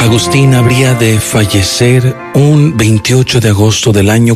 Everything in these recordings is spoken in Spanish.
Agustín habría de fallecer un 28 de agosto del año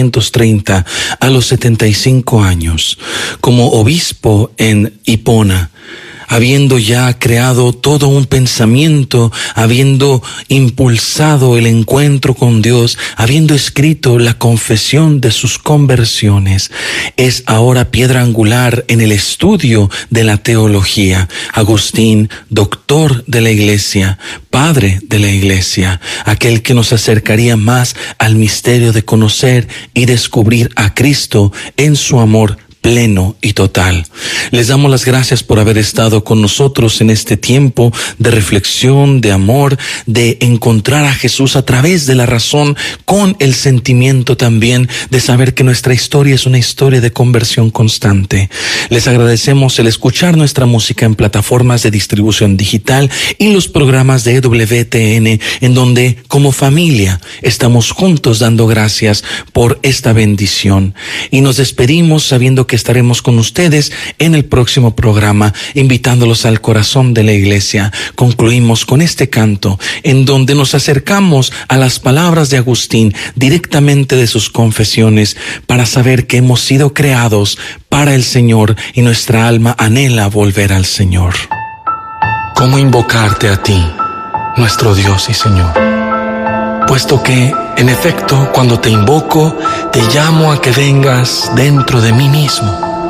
430 a los 75 años, como obispo en Hipona, habiendo ya creado todo un pensamiento, habiendo impulsado el encuentro con Dios, habiendo escrito la confesión de sus conversiones. Es ahora piedra angular en el estudio de la teología. Agustín, doctor de la Iglesia, padre de la Iglesia, aquel que nos acercaría más al misterio de conocer y descubrir a Cristo en su amor pleno y total. Les damos las gracias por haber estado con nosotros en este tiempo de reflexión, de amor, de encontrar a Jesús a través de la razón, con el sentimiento también de saber que nuestra historia es una historia de conversión constante. Les agradecemos el escuchar nuestra música en plataformas de distribución digital y los programas de EWTN, en donde como familia estamos juntos dando gracias por esta bendición. Y nos despedimos sabiendo que estaremos con ustedes en el próximo programa, invitándolos al corazón de la Iglesia. Concluimos con este canto, en donde nos acercamos a las palabras de Agustín, directamente de sus confesiones, para saber que hemos sido creados para el Señor y nuestra alma anhela volver al Señor. ¿Cómo invocarte a ti, nuestro Dios y Señor? Puesto que, en efecto, cuando te invoco, te llamo a que vengas dentro de mí mismo.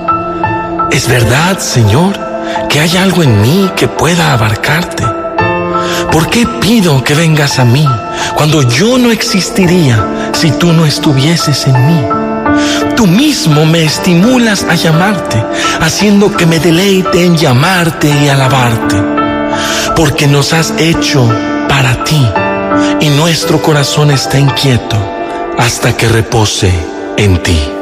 ¿Es verdad, Señor, que hay algo en mí que pueda abarcarte? ¿Por qué pido que vengas a mí cuando yo no existiría si tú no estuvieses en mí? Tú mismo me estimulas a llamarte, haciendo que me deleite en llamarte y alabarte, porque nos has hecho para ti. Y nuestro corazón está inquieto hasta que repose en ti.